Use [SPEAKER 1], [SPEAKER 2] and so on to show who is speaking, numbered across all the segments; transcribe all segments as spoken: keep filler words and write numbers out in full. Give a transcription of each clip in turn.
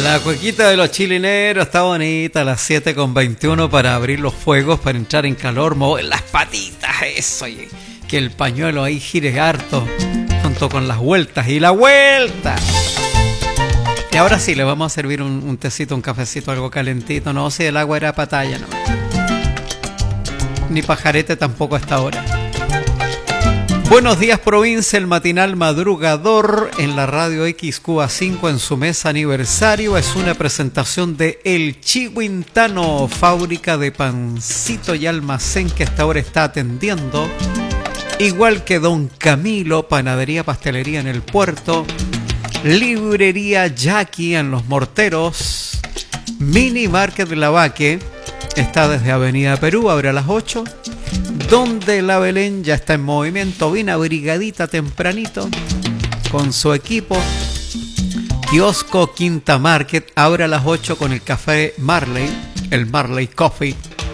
[SPEAKER 1] La cuequita de los chilineros está bonita, a las siete con veintiuno para abrir los fuegos, para entrar en calor, mover las patitas, eso, y que el pañuelo ahí gire harto, junto con las vueltas y la vuelta. Y ahora sí, le vamos a servir un, un tecito, un cafecito, algo calentito. No, si el agua era patalla, no. Ni pajarete tampoco a esta hora. Buenos días, provincia, el matinal madrugador en la radio X Q A cinco en su mesa aniversario. Es una presentación de El Chihuintano, fábrica de pancito y almacén que hasta ahora está atendiendo. Igual que Don Camilo, panadería, pastelería en el puerto. Librería Jackie en Los Morteros. Mini Market de Lavaque está desde Avenida Perú, abre a las ocho. Donde la Belén ya está en movimiento, bien abrigadita tempranito con su equipo. Kiosco Quinta Market abre a las ocho con el café Marley, el Marley Coffee.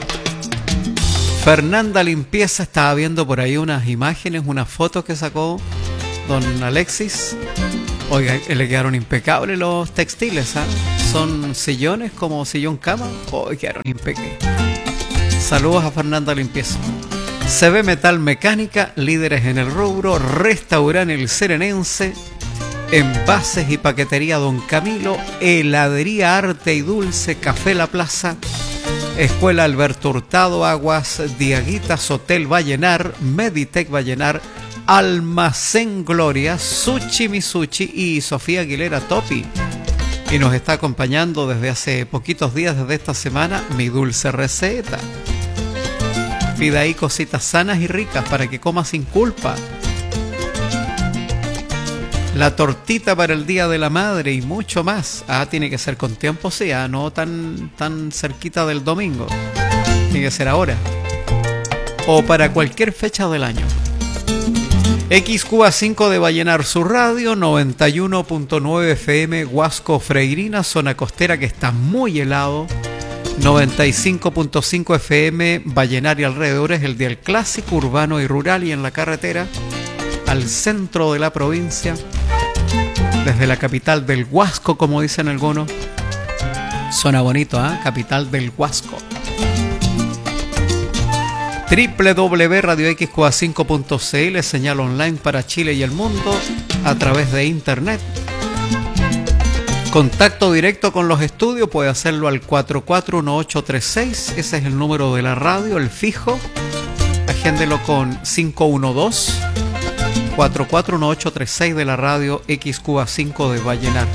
[SPEAKER 1] Fernanda Limpieza, estaba viendo por ahí unas imágenes, unas fotos que sacó don Alexis. Oiga, le quedaron impecables los textiles, ¿eh? Son sillones como sillón cama. Oiga, quedaron impecables. Saludos a Fernanda Limpieza. C B Metal Mecánica, líderes en el rubro. Restaurante El Serenense. Envases y paquetería Don Camilo. Heladería Arte y Dulce, Café La Plaza. Escuela Alberto Hurtado, Aguas Diaguitas, Hotel Vallenar, Meditec Vallenar, Almacén Gloria, Sushi Misuchi y Sofía Aguilera Topi. Y nos está acompañando desde hace poquitos días, desde esta semana, Mi Dulce Receta. Pida ahí cositas sanas y ricas para que coma sin culpa. La tortita para el Día de la Madre y mucho más. Ah, tiene que ser con tiempo, sí, ah, no tan, tan cerquita del domingo. Tiene que ser ahora. O para cualquier fecha del año. X Q A cinco de Vallenar, su radio, noventa y uno punto nueve F M, Huasco Freirina, zona costera que está muy helado. noventa y cinco punto cinco F M, Vallenar y alrededores, el dial clásico, urbano y rural y en la carretera, al centro de la provincia, desde la capital del Huasco, como dicen algunos. Suena bonito, ¿ah? ¿eh? Capital del Huasco. doble u doble u doble u punto radio x q a cinco punto c l, señal online para Chile y el mundo a través de internet. Contacto directo con los estudios puede hacerlo al cuatro cuatro uno ocho tres seis, ese es el número de la radio, el fijo. Agéndelo con cinco uno dos, cuatro cuatro uno ocho tres seis de la radio X Q A cinco de Vallenar.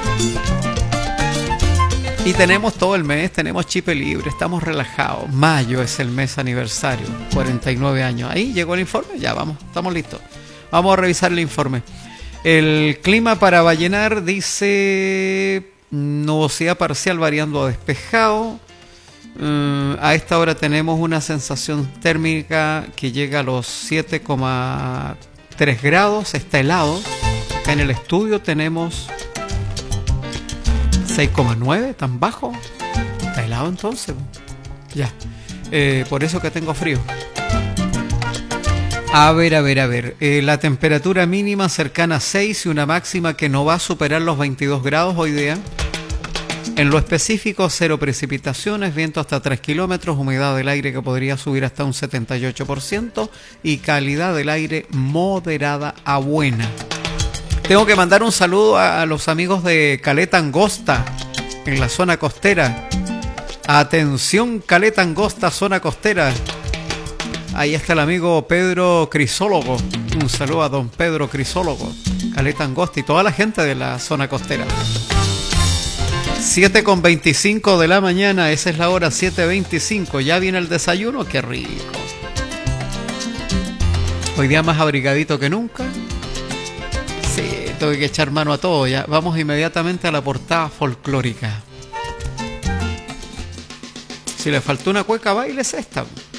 [SPEAKER 1] Y tenemos todo el mes, tenemos chipe libre, estamos relajados. Mayo es el mes aniversario, cuarenta y nueve años. Ahí llegó el informe, ya vamos, estamos listos. Vamos a revisar el informe. El clima para Vallenar dice nubosidad parcial variando a despejado. Uh, a esta hora tenemos una sensación térmica que llega a los siete coma tres grados, está helado. Acá en el estudio tenemos seis coma nueve, tan bajo. Está helado entonces. Ya. Eh, por eso que tengo frío. A ver, a ver, a ver. Eh, la temperatura mínima cercana a seis y una máxima que no va a superar los veintidós grados hoy día. En lo específico, cero precipitaciones, viento hasta tres kilómetros, humedad del aire que podría subir hasta un setenta y ocho por ciento y calidad del aire moderada a buena. Tengo que mandar un saludo a los amigos de Caleta Angosta, en la zona costera. Atención, Caleta Angosta, zona costera. Ahí está el amigo Pedro Crisólogo. Un saludo a don Pedro Crisólogo, Caleta Angosta y toda la gente de la zona costera. siete con veinticinco de la mañana, esa es la hora, siete veinticinco. Ya viene el desayuno, qué rico. Hoy día más abrigadito que nunca. Sí, tengo que echar mano a todo ya. Vamos inmediatamente a la portada folclórica. Si le faltó una cueca, bailes esta.